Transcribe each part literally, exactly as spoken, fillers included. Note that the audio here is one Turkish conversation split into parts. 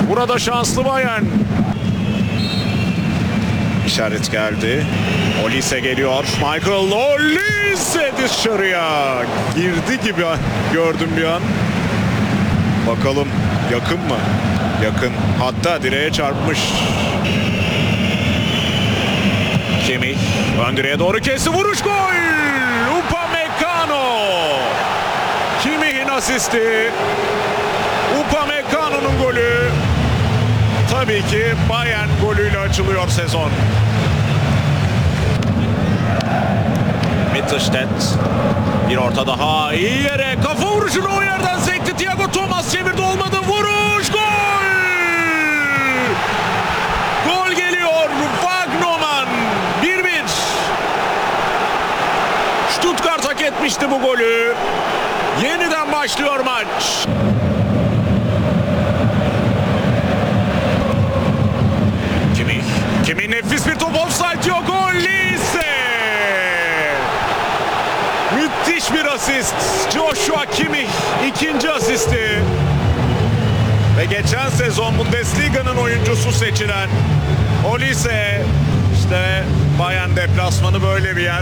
Burada şanslı Bayern. İşaret geldi. Olise geliyor. Michael Olise dışarıya girdi gibi gördüm bir an. Bakalım yakın mı? Yakın. Hatta direğe çarpmış. Kimmich ön direğe doğru kesti. Vuruş, gol! Upamecano. Kimmich'in asisti. Upamecano'nun golü. Tabii ki Bayern golüyle açılıyor sezon. Mittelstädt. Bir orta daha. İyi yere. Kafa vuruşunu o yerden sekti. Thiago Thomas çevirdi, olmadı. Vuruş, gol! Gol geliyor. Wagnermann. bir bir. Stuttgart hak etmişti bu golü. Yeniden başlıyor maç. Kimmich. Kimmich nefis bir top, offside yok. Olise. Müthiş bir asist. Joshua Kimmich ikinci asisti. Ve geçen sezon Bundesliga'nın oyuncusu seçilen Olise. İşte Bayern deplasmanı böyle bir yer.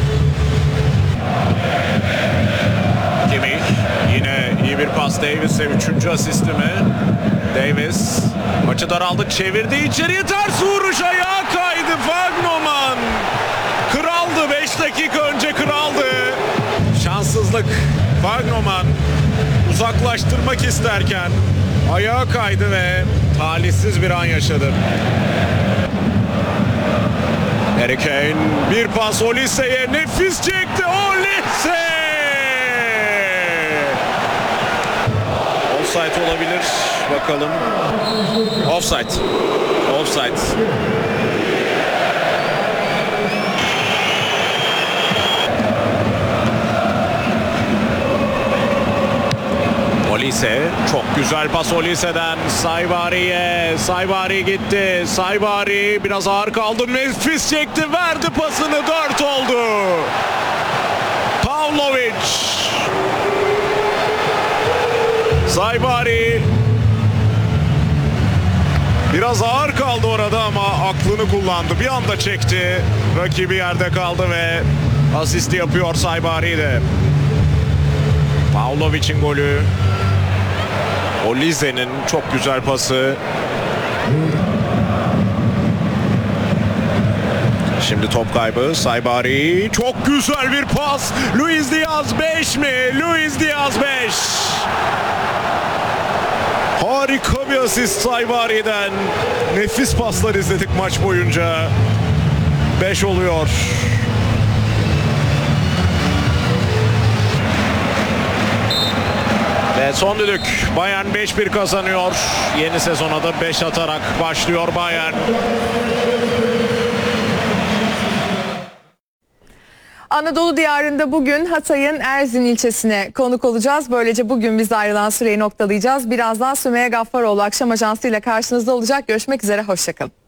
Kimmich yine iyi bir pas Davis'e, üçüncü asisti mi? Davis maçı daraldı, çevirdi içeriye, ters vuruş, ayağa kaydı Wagnermann. Kraldı, beş dakika önce kraldı. Şanssızlık. Wagnermann uzaklaştırmak isterken ayağa kaydı ve talihsiz bir an yaşadı. Harry Kane bir pas Olise'ye, nefis çekti Olise. Offside olabilir. Bakalım. Offside. Offside. Olise, çok güzel pas Olise'den Saibari'ye. Saibari gitti. Saibari biraz ağır kaldı. Nefis çekti, verdi pasını, dört oldu. Pavlovic. Saibari biraz ağır kaldı orada ama aklını kullandı. Bir anda çekti. Rakibi yerde kaldı ve asisti yapıyor Saibari de. Pavlovic'in golü. Olise'nin çok güzel pası. Şimdi top kaybı. Saibari, çok güzel bir pas. Luis Diaz beş mi? Luis Diaz beş. Harika bir asist Saibari'den. Nefis paslar izledik maç boyunca. beş oluyor. Ve son düdük. Bayern beş bir kazanıyor. Yeni sezona da beş atarak başlıyor Bayern. Anadolu diyarında bugün Hatay'ın Erzin ilçesine konuk olacağız. Böylece bugün biz ayrılan süreyi noktalayacağız. Birazdan Sümeyye Gaffaroğlu akşam ajansıyla karşınızda olacak. Görüşmek üzere, hoşçakalın.